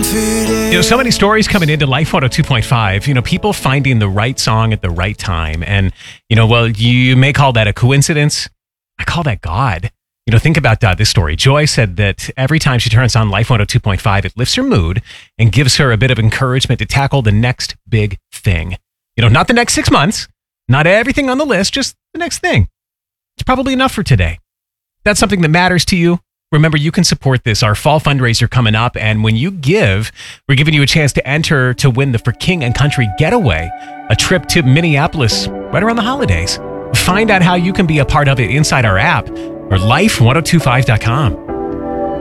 So many stories coming into Life 102.5. People finding the right song at the right time. And, well, you may call that a coincidence. I call that God. Think about this story. Joy said that every time she turns on Life 102.5, it lifts her mood and gives her a bit of encouragement to tackle the next big thing. Not the next 6 months, not everything on the list, just the next thing. It's probably enough for today. That's something that matters to you. Remember, you can support this, our fall fundraiser coming up. And when you give, we're giving you a chance to enter to win the For King and Country Getaway, a trip to Minneapolis right around the holidays. Find out how you can be a part of it inside our app or life1025.com.